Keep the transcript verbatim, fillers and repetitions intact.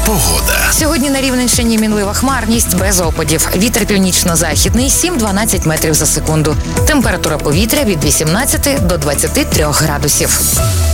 Погода. Сьогодні на Рівненщині мінлива хмарність без опадів. Вітер північно-західний сім-дванадцять метрів за секунду. Температура повітря від вісімнадцяти до двадцяти трьох градусів.